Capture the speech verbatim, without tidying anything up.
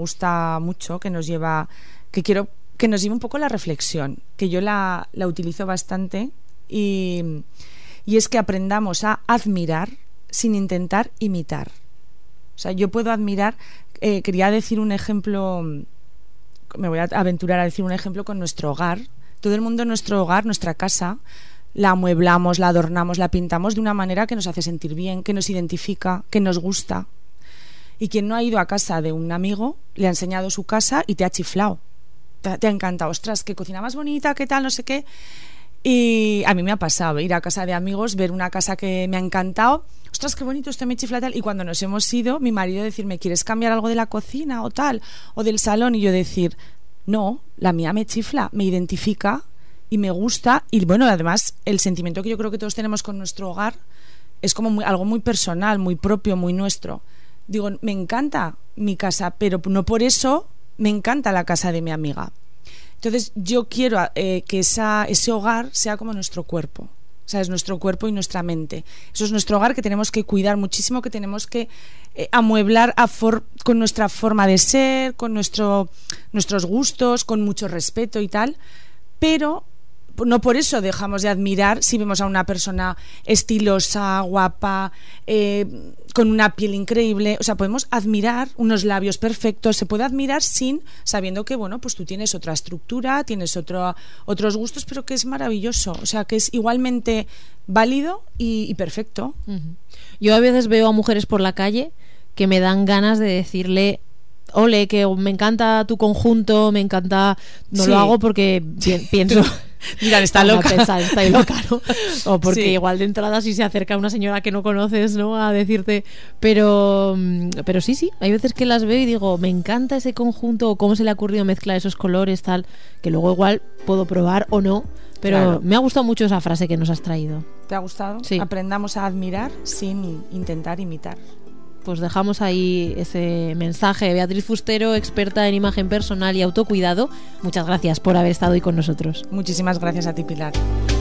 gusta mucho, que nos lleva, que quiero que nos lleve un poco a la reflexión, que yo la, la utilizo bastante, y, y es que aprendamos a admirar sin intentar imitar. O sea, yo puedo admirar, eh, quería decir un ejemplo, me voy a aventurar a decir un ejemplo con nuestro hogar. Todo el mundo en nuestro hogar, nuestra casa, la amueblamos, la adornamos, la pintamos de una manera que nos hace sentir bien, que nos identifica, que nos gusta. Y quien no ha ido a casa de un amigo, le ha enseñado su casa y te ha chiflado, te, te ha encantado, ostras, qué cocina más bonita, qué tal, no sé qué. Y a mí me ha pasado ir a casa de amigos, ver una casa que me ha encantado, ostras, qué bonito, esto me chifla tal. Y cuando nos hemos ido, mi marido decirme, ¿quieres cambiar algo de la cocina o tal, o del salón? Y yo decir, no, la mía me chifla, me identifica y me gusta. Y bueno, además el sentimiento que yo creo que todos tenemos con nuestro hogar es como muy, algo muy personal, muy propio, muy nuestro. Digo, me encanta mi casa, pero no por eso me encanta la casa de mi amiga. Entonces yo quiero eh, que esa, ese hogar sea como nuestro cuerpo. O sea, es nuestro cuerpo y nuestra mente. Eso es nuestro hogar, que tenemos que cuidar muchísimo, que tenemos que eh, amueblar a for- con nuestra forma de ser, con nuestro, nuestros gustos, con mucho respeto y tal. Pero no por eso dejamos de admirar si vemos a una persona estilosa, guapa, eh, con una piel increíble. O sea, podemos admirar unos labios perfectos. Se puede admirar sin, sabiendo que, bueno, pues tú tienes otra estructura, tienes otro, otros gustos, pero que es maravilloso. O sea, que es igualmente válido y, y perfecto. Uh-huh. Yo a veces veo a mujeres por la calle que me dan ganas de decirle, ole, que me encanta tu conjunto, me encanta... No sí. Lo hago porque pi- pienso... Mira, está loca. Pensar, está loca, ¿no? O porque sí. igual de entrada si se acerca una señora que no conoces, ¿no? A decirte, pero pero sí, sí, hay veces que las veo y digo, me encanta ese conjunto, o cómo se le ha ocurrido mezclar esos colores, tal, que luego igual puedo probar o no, pero claro. Me ha gustado mucho esa frase que nos has traído. ¿Te ha gustado? Sí. Aprendamos a admirar sin intentar imitar. Pues dejamos ahí ese mensaje. Beatriz Fustero, experta en imagen personal y autocuidado, muchas gracias por haber estado hoy con nosotros. Muchísimas gracias a ti, Pilar.